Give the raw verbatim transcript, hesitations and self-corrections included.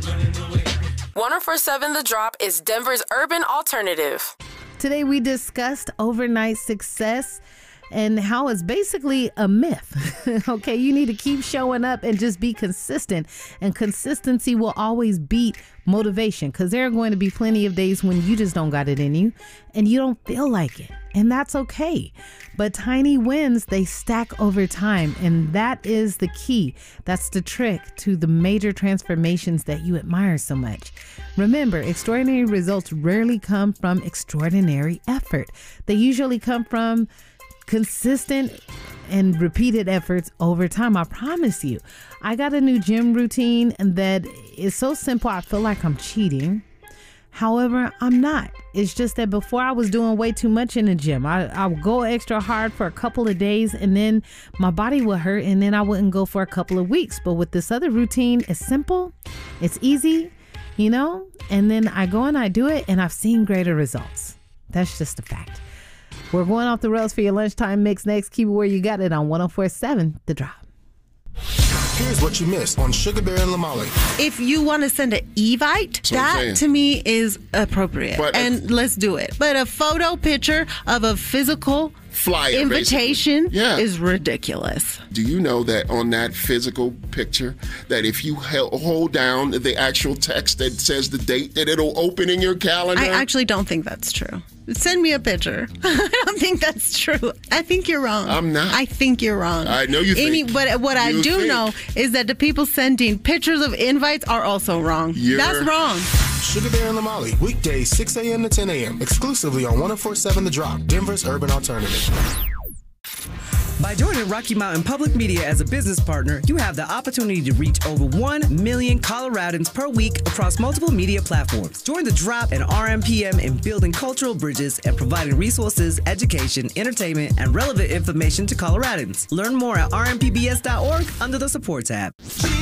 one oh four point seven The Drop is Denver's urban alternative. Today we discussed overnight success and how it's basically a myth. Okay, you need to keep showing up and just be consistent. And consistency will always beat motivation, because there are going to be plenty of days when you just don't got it in you and you don't feel like it. And that's okay. But tiny wins, they stack over time. And that is the key. That's the trick to the major transformations that you admire so much. Remember, extraordinary results rarely come from extraordinary effort. They usually come from consistent and repeated efforts over time. I promise you. I got a new gym routine that is so simple I feel like I'm cheating. However, I'm not. It's just that before I was doing way too much in the gym. I, I would go extra hard for a couple of days and then my body would hurt and then I wouldn't go for a couple of weeks. But with this other routine, it's simple, it's easy, you know, and then I go and I do it and I've seen greater results. That's just a fact. We're going off the rails for your lunchtime mix next. Keep it where you got it on one oh four point seven The Drop. Here's what you missed on Sugar Bear and Lamali. If you want to send an Evite, that to me is appropriate. But and uh, let's do it. But a photo picture of a physical flyer invitation yeah. is ridiculous. Do you know that on that physical picture, that if you hold down the actual text that says the date, that it'll open in your calendar? I actually don't think that's true. Send me a picture. I don't think that's true. I think you're wrong. I'm not. I think you're wrong. I know you think. Any, but what I do think. know is that the people sending pictures of invites are also wrong. You're that's wrong. Sugar Bear and Lamali, weekdays six a.m. to ten a.m. exclusively on one oh four point seven The Drop, Denver's urban alternative. By joining Rocky Mountain Public Media as a business partner, you have the opportunity to reach over one million Coloradans per week across multiple media platforms. Join The Drop and R M P M in building cultural bridges and providing resources, education, entertainment, and relevant information to Coloradans. Learn more at r m p b s dot org under the support tab.